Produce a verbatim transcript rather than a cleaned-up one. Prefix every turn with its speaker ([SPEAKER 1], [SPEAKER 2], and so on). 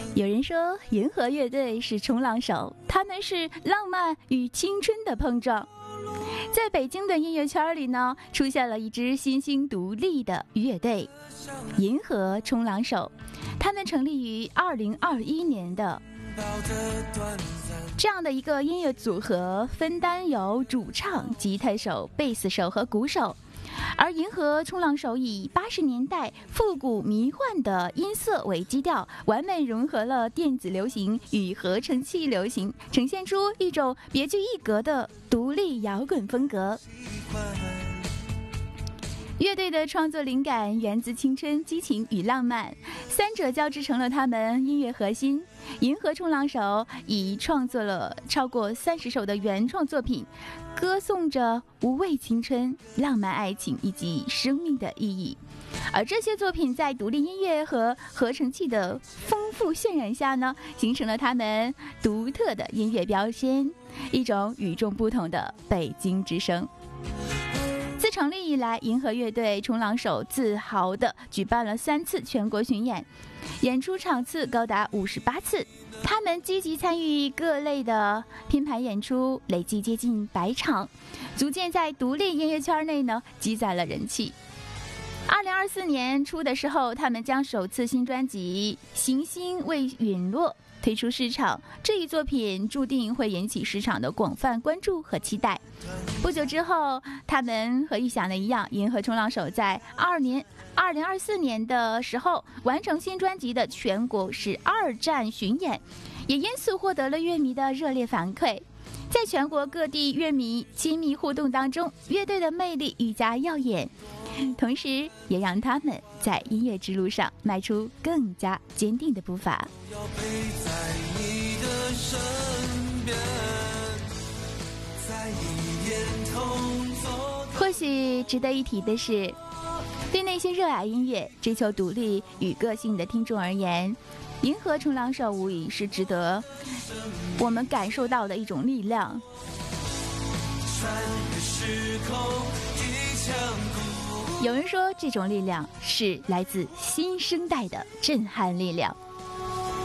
[SPEAKER 1] 有人说银河乐队是冲浪手，他们是浪漫与青春的碰撞。在北京的音乐圈里呢，出现了一支新兴独立的乐队银河冲浪手，他们成立于二零二一年的。这样的一个音乐组合分担由主唱、吉他手、贝斯手和鼓手，而银河冲浪手以八十年代复古迷幻的音色为基调，完美融合了电子流行与合成器流行，呈现出一种别具一格的独立摇滚风格。乐队的创作灵感源自青春、激情与浪漫，三者交织成了他们音乐核心。银河冲浪手已创作了超过三十首的原创作品，歌颂着无畏青春、浪漫爱情以及生命的意义。而这些作品在独立音乐和合成器的丰富渲染下呢，形成了他们独特的音乐标签，一种与众不同的北京之声。自成立以来，银河乐队冲浪手自豪地举办了三次全国巡演，演出场次高达五十八次。他们积极参与各类的拼盘演出，累计接近百场，逐渐在独立音乐圈内呢积攒了人气。二零二四年初的时候，他们将首次新专辑《行星未陨落》推出市场，这一作品注定会引起市场的广泛关注和期待。不久之后，他们和预想的一样，银河冲浪手在二年二零二四年的时候完成新专辑的全国十二站巡演，也因此获得了乐迷的热烈反馈。在全国各地乐迷亲密互动当中，乐队的魅力愈加耀眼，同时也让他们在音乐之路上迈出更加坚定的步伐。
[SPEAKER 2] 要陪在你的身边，在一眼同坐。
[SPEAKER 1] 或许值得一提的是，对那些热爱音乐、追求独立与个性的听众而言，银河冲浪手无疑是值得我们感受到的一种力量。
[SPEAKER 2] 穿越时空一腔孤
[SPEAKER 1] 有人说，这种力量是来自新生代的震撼力量。